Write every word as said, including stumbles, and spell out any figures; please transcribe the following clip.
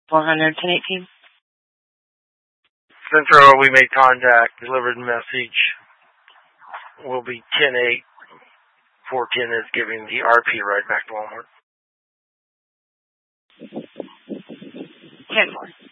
four hundred, ten eighteen. Central, we made contact, delivered the message. Will be ten eight. four ten is giving the R P ride back to Walmart. ten four.